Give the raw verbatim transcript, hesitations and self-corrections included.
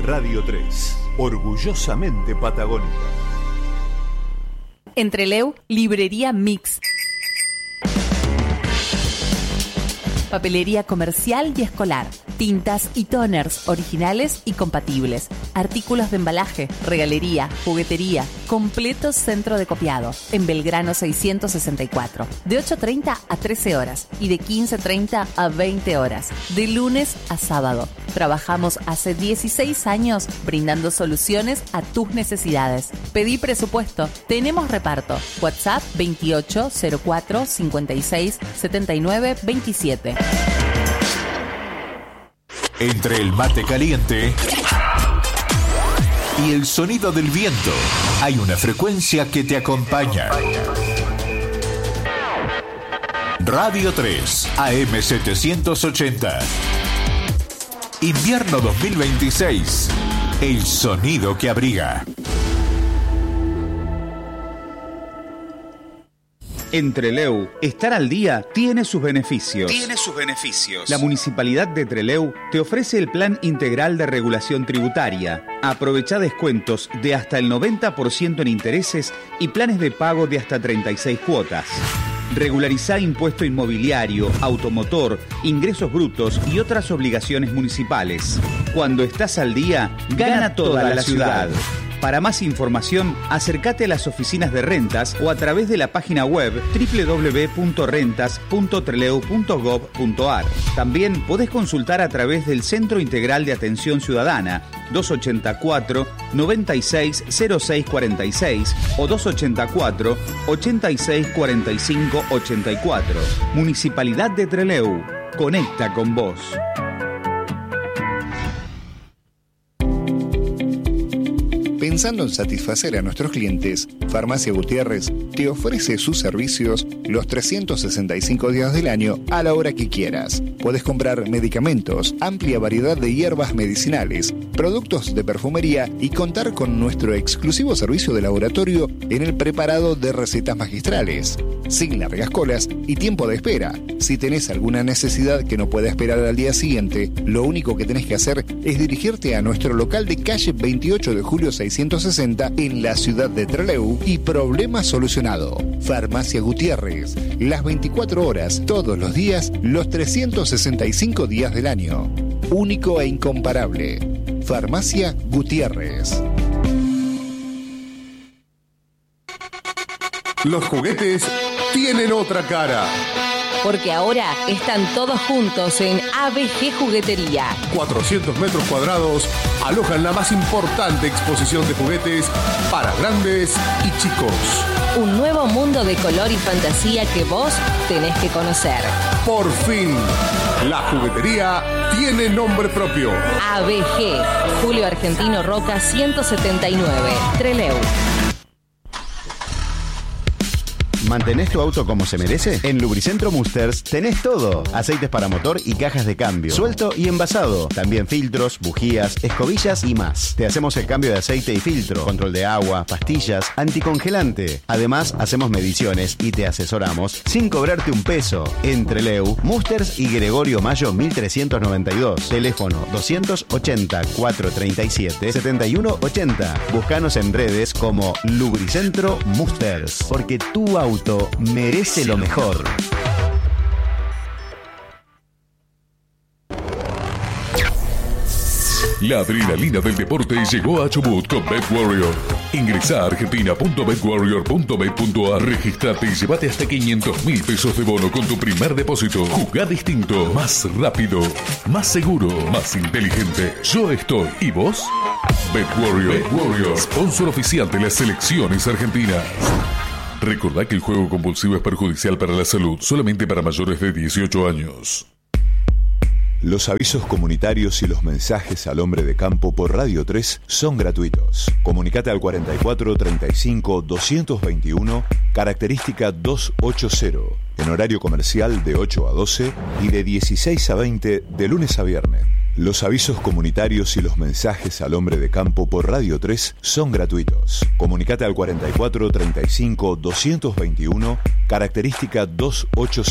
Radio tres, orgullosamente patagónica. Entreleu, Librería Mix. Papelería comercial y escolar. Tintas y toners originales y compatibles. Artículos de embalaje, regalería, juguetería. Completo centro de copiado. En Belgrano seiscientos sesenta y cuatro. De ocho treinta a trece horas y de quince treinta a veinte horas. De lunes a sábado. Trabajamos hace dieciséis años brindando soluciones a tus necesidades. Pedí presupuesto. Tenemos reparto. WhatsApp veintiocho cero cuatro cincuenta y seis setenta y nueve veintisiete. Entre el mate caliente y el sonido del viento, hay una frecuencia que te acompaña. Radio tres, A M setecientos ochenta. Invierno dos mil veintiséis. El sonido que abriga. En Trelew, estar al día tiene sus beneficios. Tiene sus beneficios. La Municipalidad de Trelew te ofrece el Plan Integral de Regulación Tributaria. Aprovecha descuentos de hasta el noventa por ciento en intereses y planes de pago de hasta treinta y seis cuotas. Regularizá impuesto inmobiliario, automotor, ingresos brutos y otras obligaciones municipales. Cuando estás al día, gana, gana toda, toda la, la ciudad. ciudad. Para más información, acércate a las oficinas de rentas o a través de la página web doble u doble u doble u punto rentas punto trelew punto gob punto ar. También podés consultar a través del Centro Integral de Atención Ciudadana doscientos ochenta y cuatro noventa y seis cero seis cuarenta y seis o doscientos ochenta y cuatro ochenta y seis cuarenta y cinco ochenta y cuatro. Municipalidad de Trelew. Conecta con vos. Pensando en satisfacer a nuestros clientes, Farmacia Gutiérrez te ofrece sus servicios los trescientos sesenta y cinco días del año a la hora que quieras. Podés comprar medicamentos, amplia variedad de hierbas medicinales, productos de perfumería y contar con nuestro exclusivo servicio de laboratorio en el preparado de recetas magistrales. Sin largas colas y tiempo de espera. Si tenés alguna necesidad que no pueda esperar al día siguiente, lo único que tenés que hacer es dirigirte a nuestro local de calle veintiocho de julio seiscientos sesenta en la ciudad de Trelew y problema solucionado. Farmacia Gutiérrez, las veinticuatro horas, todos los días, los trescientos sesenta y cinco días del año. Único e incomparable. Farmacia Gutiérrez. Los juguetes tienen otra cara. Porque ahora están todos juntos en A B G Juguetería. cuatrocientos metros cuadrados alojan la más importante exposición de juguetes para grandes y chicos. Un nuevo mundo de color y fantasía que vos tenés que conocer. Por fin, la juguetería tiene nombre propio. A B G, Julio Argentino Roca ciento setenta y nueve, Trelew. ¿Mantenés tu auto como se merece? En Lubricentro Musters tenés todo. Aceites para motor y cajas de cambio. Suelto y envasado. También filtros, bujías, escobillas y más. Te hacemos el cambio de aceite y filtro. Control de agua, pastillas, anticongelante. Además, hacemos mediciones y te asesoramos sin cobrarte un peso. Entre Trelew, Musters y Gregorio Mayo mil trescientos noventa y dos. Teléfono doscientos ochenta, cuatrocientos treinta y siete, setenta y uno ochenta. Búscanos en redes como Lubricentro Musters. Porque tu auto merece lo mejor. La adrenalina del deporte llegó a Chubut con BetWarrior. Ingresa a argentina punto bet warrior punto bet punto ar, registrate y llévate hasta quinientos mil pesos de bono con tu primer depósito. Jugá distinto, más rápido, más seguro, más inteligente. Yo estoy. ¿Y vos? BetWarrior, BetWarrior, sponsor oficial de las selecciones argentinas. Recordá que el juego compulsivo es perjudicial para la salud, solamente para mayores de dieciocho años. Los avisos comunitarios y los mensajes al hombre de campo por Radio tres son gratuitos. Comunicate al cuarenta y cuatro treinta y cinco doscientos veintiuno, característica doscientos ochenta, en horario comercial de ocho a doce y de dieciséis a veinte de lunes a viernes. Los avisos comunitarios y los mensajes al hombre de campo por Radio tres son gratuitos. Comunicate al cuarenta y cuatro treinta y cinco doscientos veintiuno, característica doscientos ochenta.